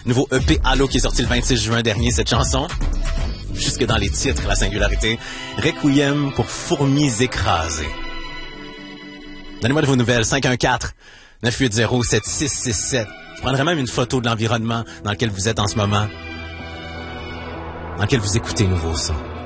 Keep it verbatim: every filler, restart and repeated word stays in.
Nouveau E P Halo qui est sorti le vingt-six juin dernier, cette chanson. Jusque dans les titres, la singularité. Requiem pour fourmis écrasées. Donnez-moi de vos nouvelles. cinq un quatre, neuf huit zéro, sept six six sept. Je prendrai même une photo de l'environnement dans lequel vous êtes en ce moment. Dans lequel vous écoutez Nouveau Son.